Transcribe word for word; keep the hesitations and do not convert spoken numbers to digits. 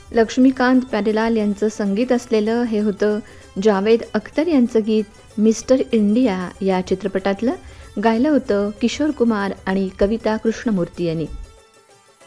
लक्ष्मीकांत प्यारेलाल यांचं संगीत असलेलं हे होतं जावेद अख्तर यांचं गीत मिस्टर इंडिया या चित्रपटातलं. गायलं होतं किशोर कुमार आणि कविता कृष्णमूर्ती यांनी.